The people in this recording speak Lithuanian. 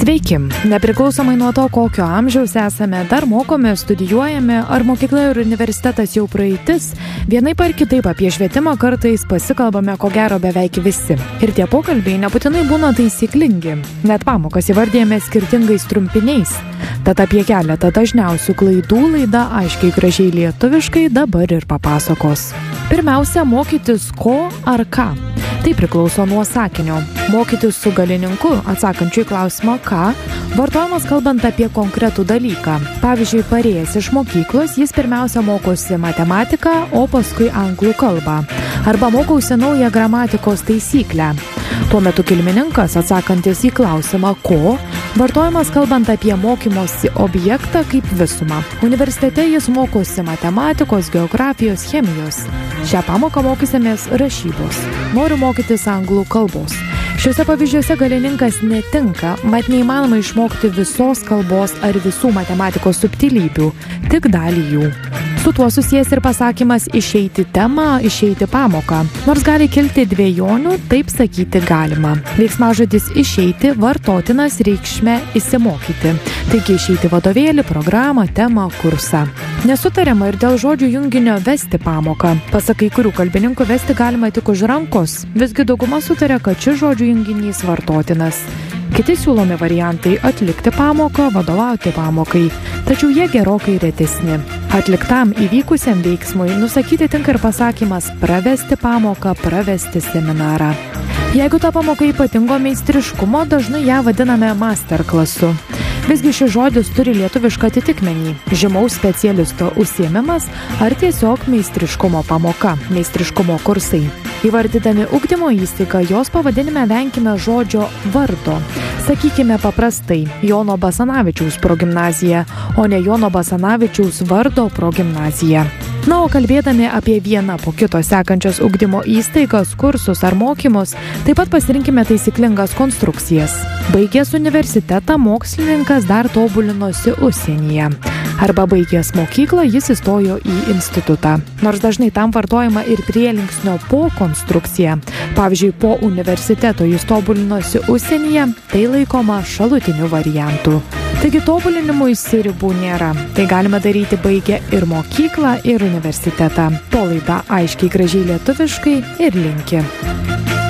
Sveiki! Nepriklausomai nuo to, kokio amžiaus esame, dar mokome, studijuojame, ar mokykla ir universitetas jau praeitis, vienaip ar kitaip apie švietimą kartais pasikalbame ko gero beveik visi. Ir tie pokalbiai nebūtinai būna taisyklingi, net pamokas įvardėjame skirtingais trumpiniais. Tad apie keletą dažniausių klaidų laida aiškiai gražiai lietuviškai dabar ir papasakos. Pirmiausia, mokytis ko ar ką. Tai priklauso nuo sakinio. Mokytis su galininku, atsakančiu į klausimą ką, vartojamas kalbant apie konkretų dalyką. Pavyzdžiui, parėjęs iš mokyklos, jis pirmiausia mokosi matematiką, o paskui anglų kalbą. Arba mokausi naują gramatikos taisyklę. Tuo metu kilmininkas, atsakantis į klausimą ko, vartojamas kalbant apie mokymosi objektą kaip visumą. Universitete jis mokosi matematikos, geografijos, chemijos. Šią pamoką mokysimės rašybos. Noriu mokytis anglų kalbos. Šiuose pavyzdžiuose galininkas netinka, mat neįmanoma išmokti visos kalbos ar visų matematikos subtilybių, tik dalį jų. Su tuo susijęs ir pasakymas išeiti temą, išeiti pamoką. Nors gali kilti dvejonių, taip sakyti galima. Veiksmažodis išeiti vartotinas reikšme įsimokyti. Taigi išeiti vadovėlį, programą, temą, kursą. Nesutariama ir dėl žodžių junginio vesti pamoką. Pasak kai kurių kalbininkų vesti galima tik už rankos. Visgi dauguma sutarė, kad šis žodžių junginys vartotinas. Kiti siūlomi variantai – atlikti pamoką, vadovauti pamokai. Tačiau jie gerokai retesni. Atliktam įvykusiam veiksmui nusakyti tinka ir pasakymas pravesti pamoką, pravesti seminarą. Jeigu ta pamoka ypatingo meistriškumo, dažnai ją vadiname masterklasu. Visgi šis žodis turi lietuvišką atitikmenį – žymaus specialisto užsiėmimas ar tiesiog meistriškumo pamoka, meistriškumo kursai. Įvardydami ugdymo įstaigą, jos pavadinime venkime žodžio vardo. Sakykime paprastai Jono Basanavičiaus progimnazija, o ne Jono Basanavičiaus vardo progimnazija. Na, o kalbėdami apie vieną po kito sekančias ugdymo įstaigas, kursus ar mokymus, taip pat pasirinkime taisyklingas konstrukcijas. Baigęs universitetą, mokslininkas dar tobulinosi užsienyje. Arba baigęs mokyklą, jis įstojo į institutą. Nors dažnai tam vartojama ir prielinksnio po konstrukcija. Pavyzdžiui, po universiteto jis tobulinosi užsienyje, tai laikoma šalutiniu variantu. Taigi tobulinimui ribų nėra. Tai galima daryti baigę ir mokyklą, ir universitetą. To laida aiškiai gražiai lietuviškai ir linki.